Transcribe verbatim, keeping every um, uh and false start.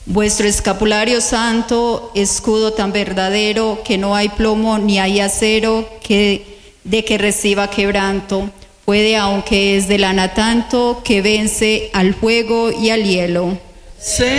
Vuestro escapulario santo, escudo tan verdadero, que no hay plomo ni hay acero que, de que reciba quebranto. Puede, aunque es de lana tanto, que vence al fuego y al hielo. Sea